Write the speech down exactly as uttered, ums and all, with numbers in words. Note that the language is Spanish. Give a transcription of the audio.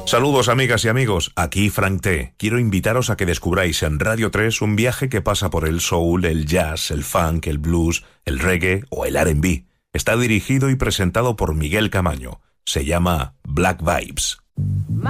Saludos amigas y amigos, aquí Frank T. Quiero invitaros a que descubráis en Radio tres un viaje que pasa por el soul, el jazz, el funk, el blues, el reggae o el R and B. Está dirigido y presentado por Miguel Camaño. Se llama Black Vibes.